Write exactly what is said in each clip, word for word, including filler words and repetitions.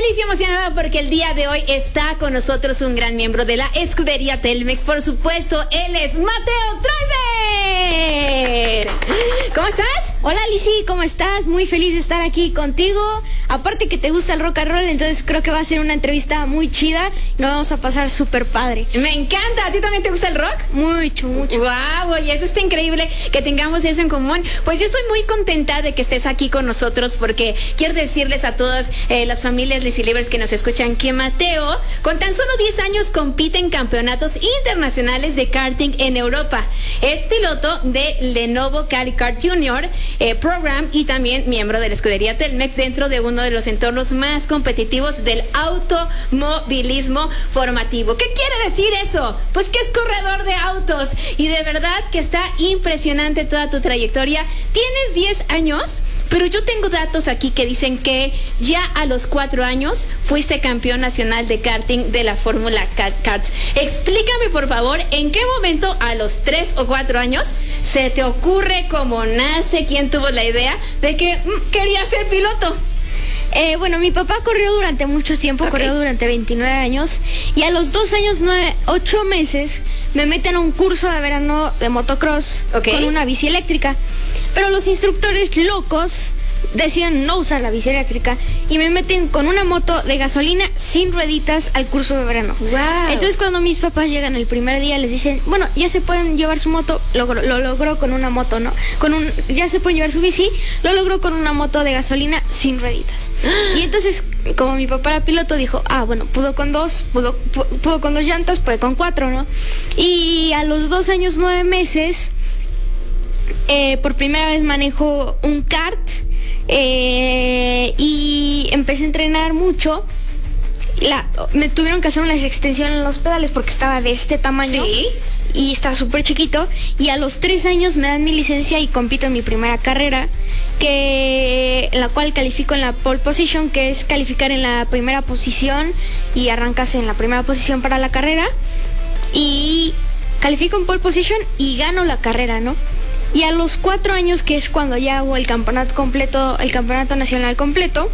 feliz y emocionada porque el día de hoy está con nosotros un gran miembro de la escudería Telmex. Por supuesto, él es Mateo Troiber. ¿Cómo estás? Hola, Lizzy, ¿cómo estás? Muy feliz de estar aquí contigo. Aparte que te gusta el rock and roll, entonces creo que va a ser una entrevista muy chida y nos vamos a pasar súper padre. Me encanta. ¿A ti también te gusta el rock? Mucho, mucho. Wow, y eso está increíble que tengamos eso en común. Pues yo estoy muy contenta de que estés aquí con nosotros porque quiero decirles a todas eh, las familias Lizzy Livers que nos escuchan que Mateo, con tan solo diez años, compite en campeonatos internacionales de karting en Europa. Es piloto de Lenovo Cali Kart Junior eh, Program y también miembro de la escudería Telmex dentro de uno de los entornos más competitivos del automovilismo formativo. ¿Qué quiere decir eso? Pues que es corredor de autos y de verdad que está impresionante toda tu trayectoria. Tienes diez años, pero yo tengo datos aquí que dicen que ya a los cuatro años fuiste campeón nacional de karting de la Fórmula Karts. Explícame, por favor, ¿en qué momento a los tres o cuatro años se te ocurre, cómo nace, quién tuvo la idea de que mm, quería ser piloto? Eh, bueno, mi papá corrió durante mucho tiempo, okay. corrió durante veintinueve años y a los dos años, nueve, ocho meses me meten a un curso de verano de motocross okay. con una bici eléctrica. Pero los instructores locos deciden no usar la bici eléctrica y me meten con una moto de gasolina sin rueditas al curso de verano. Wow. Entonces cuando mis papás llegan el primer día les dicen, bueno, ya se pueden llevar su moto, lo, lo logró con una moto, ¿no? Con un, ya se pueden llevar su bici, lo logró con una moto de gasolina sin rueditas. Y entonces, como mi papá era piloto, dijo, ah, bueno, pudo con dos, pudo, pudo con dos llantas, puede con cuatro, ¿no? Y a los dos años, nueve meses, eh, por primera vez manejo un kart. Eh, y empecé a entrenar mucho. La, me tuvieron que hacer unas extensiones en los pedales porque estaba de este tamaño. ¿Sí? Y estaba súper chiquito. Y a los tres años me dan mi licencia y compito en mi primera carrera, que en la cual califico en la pole position, que es calificar en la primera posición y arrancas en la primera posición para la carrera. Y califico en pole position y gano la carrera, ¿no? Y a los cuatro años, que es cuando ya hago el campeonato completo, el campeonato nacional completo,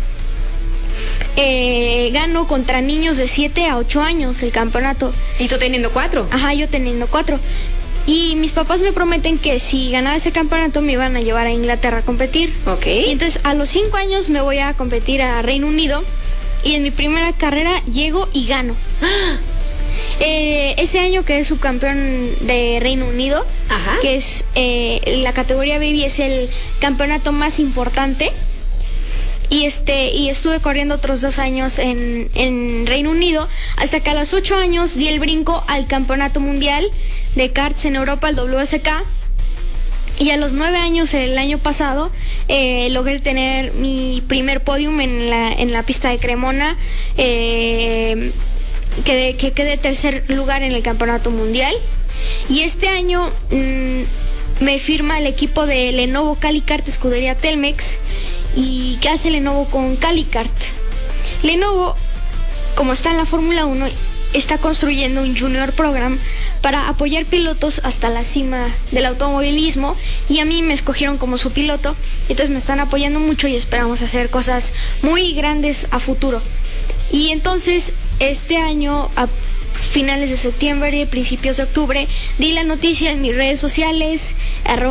eh, gano contra niños de siete a ocho años el campeonato. ¿Y tú teniendo cuatro? Ajá, yo teniendo cuatro. Y mis papás me prometen que si ganaba ese campeonato me iban a llevar a Inglaterra a competir. Ok. Y entonces a los cinco años me voy a competir a Reino Unido y en mi primera carrera llego y gano. ¡Ah! Eh, ese año quedé subcampeón de Reino Unido. Ajá. Que es eh, la categoría Baby, es el campeonato más importante. Y este y estuve corriendo otros dos años en, en Reino Unido, hasta que a los ocho años di el brinco al campeonato mundial de karts en Europa, el W S K. Y a los nueve años, el año pasado, eh, logré tener mi primer podium en la, en la pista de Cremona. Eh, que quedé tercer lugar en el campeonato mundial. Y este año mmm, me firma el equipo de Lenovo Cali Kart escudería Telmex. ¿Y qué hace Lenovo con Cali Kart? Lenovo, como está en la Fórmula uno, está construyendo un Junior Program para apoyar pilotos hasta la cima del automovilismo, y a mí me escogieron como su piloto. Entonces me están apoyando mucho y esperamos hacer cosas muy grandes a futuro. Y entonces este año, a finales de septiembre y principios de octubre, di la noticia en mis redes sociales, arroba